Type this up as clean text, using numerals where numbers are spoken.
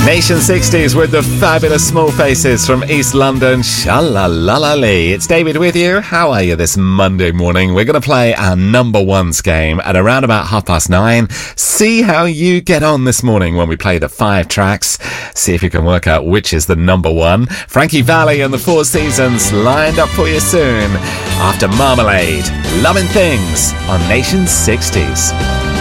Nation 60s with the fabulous Small Faces from East London. Sha-la-la-la-lee. It's David with you. How are you this Monday morning? We're going to play our number ones game at around about 9:30. See how you get on this morning when we play the 5 tracks. See if you can work out which is the number one. Frankie Valli and the Four Seasons lined up for you soon after Marmalade. Loving Things on Nation 60s.